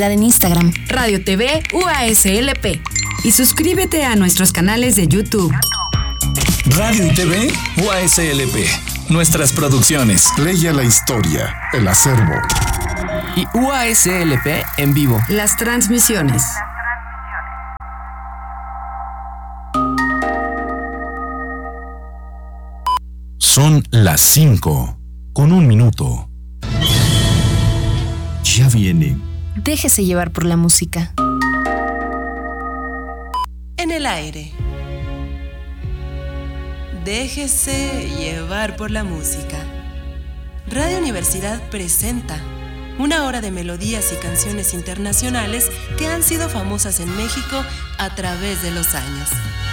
Universidad en Instagram. Radio TV UASLP. Y suscríbete a nuestros canales de YouTube. Radio y TV UASLP. Nuestras producciones. Leia la historia, el acervo. Y UASLP en vivo. Las transmisiones. Son las 5:01. Ya viene. Déjese llevar por la música. En el aire. Déjese llevar por la música. Radio Universidad presenta una hora de melodías y canciones internacionales que han sido famosas en México a través de los años.